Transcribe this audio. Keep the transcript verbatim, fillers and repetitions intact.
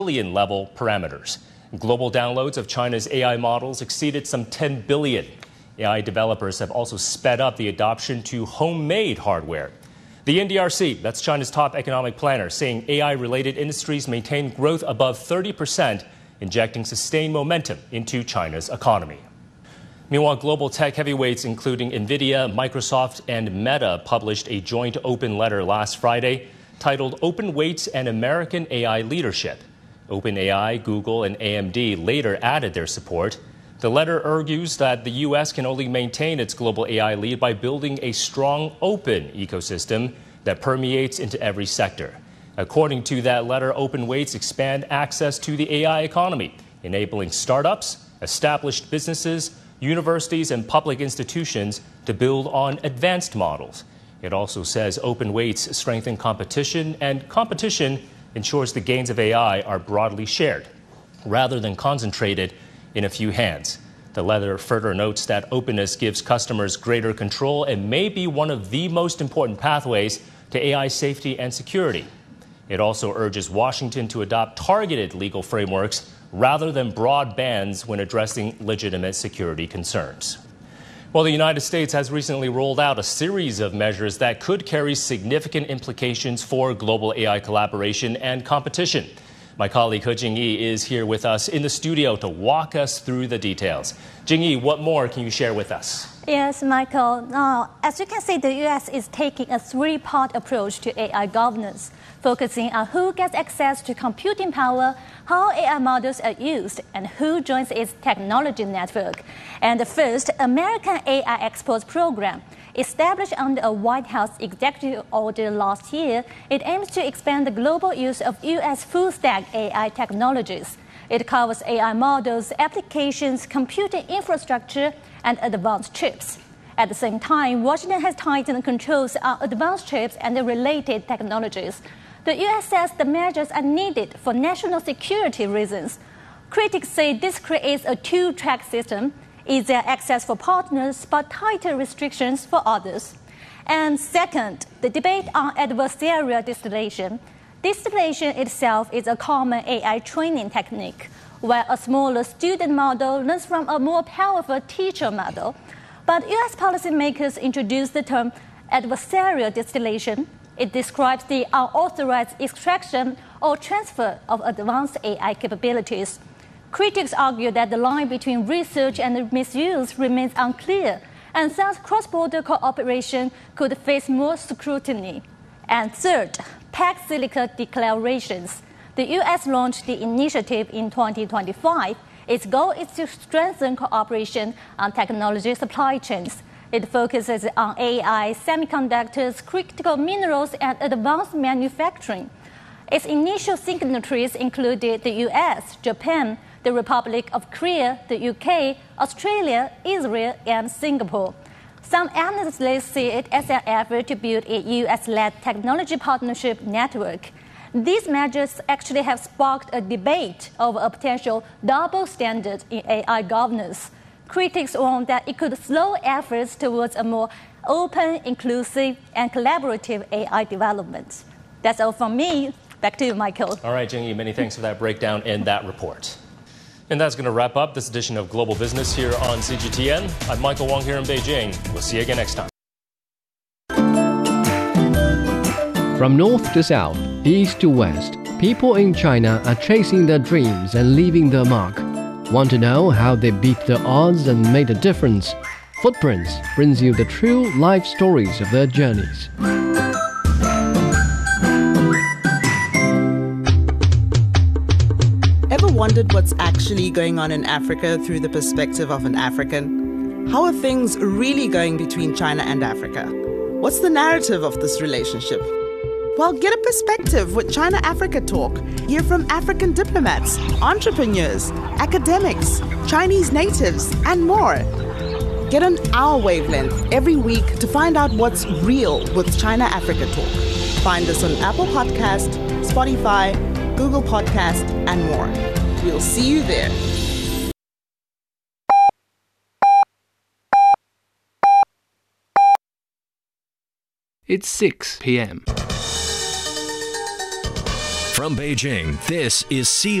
billion level parameters. Global downloads of China's A I models exceeded some ten billion. A I developers have also sped up the adoption to homemade hardware. The N D R C, that's China's top economic planner, saying A I-related industries maintain growth above thirty percent, injecting sustained momentum into China's economy. Meanwhile, global tech heavyweights including NVIDIA, Microsoft, and Meta published a joint open letter last Friday titled Open Weights and American A I Leadership. OpenAI, Google, and A M D later added their support. The letter argues that the U S can only maintain its global A I lead by building a strong, open ecosystem that permeates into every sector. According to that letter, open weights expand access to the A I economy, enabling startups, established businesses, universities, and public institutions to build on advanced models. It also says open weights strengthen competition, and competition ensures the gains of A I are broadly shared, rather than concentrated in a few hands. The letter further notes that openness gives customers greater control and may be one of the most important pathways to A I safety and security. It also urges Washington to adopt targeted legal frameworks rather than broad bans when addressing legitimate security concerns. Well, the United States has recently rolled out a series of measures that could carry significant implications for global A I collaboration and competition. My colleague He Jingyi is here with us in the studio to walk us through the details. Jingyi, what more can you share with us? Yes, Michael. Now, as you can see, the U S is taking a three-part approach to A I governance, focusing on who gets access to computing power, how A I models are used, and who joins its technology network. And the first, American A I Exports Program, established under a White House executive order last year, it aims to expand the global use of U S full-stack A I technologies. It covers A I models, applications, computing infrastructure, and advanced chips. At the same time, Washington has tightened controls on advanced chips and the related technologies. The U S says the measures are needed for national security reasons. Critics say this creates a two-track system, easier access for partners, but tighter restrictions for others. And second, the debate on adversarial distillation. Distillation itself is a common A I training technique, where a smaller student model learns from a more powerful teacher model. But U S policymakers introduced the term adversarial distillation. It describes the unauthorized extraction or transfer of advanced A I capabilities. Critics argue that the line between research and misuse remains unclear, and thus cross-border cooperation could face more scrutiny. And third, Pax Silica declarations. The U S launched the initiative in twenty twenty-five. Its goal is to strengthen cooperation on technology supply chains. It focuses on A I, semiconductors, critical minerals, and advanced manufacturing. Its initial signatories included the U S, Japan, the Republic of Korea, the U K, Australia, Israel, and Singapore. Some analysts see it as an effort to build a U S-led technology partnership network. These measures actually have sparked a debate over a potential double standard in A I governance. Critics warn that it could slow efforts towards a more open, inclusive, and collaborative A I development. That's all from me. Back to you, Michael. All right, Jingyi, many thanks for that breakdown and that report. And that's going to wrap up this edition of Global Business here on C G T N. I'm Michael Wong here in Beijing. We'll see you again next time. From north to south, east to west, people in China are chasing their dreams and leaving their mark. Want to know how they beat the odds and made a difference? Footprints brings you the true life stories of their journeys. Ever wondered what's actually going on in Africa through the perspective of an African? How are things really going between China and Africa? What's the narrative of this relationship? Well, get a perspective with China-Africa Talk. Hear from African diplomats, entrepreneurs, academics, Chinese natives, and more. Get on our wavelength every week to find out what's real with China-Africa Talk. Find us on Apple Podcast, Spotify, Google Podcast, and more. We'll see you there. It's six p m From Beijing, this is C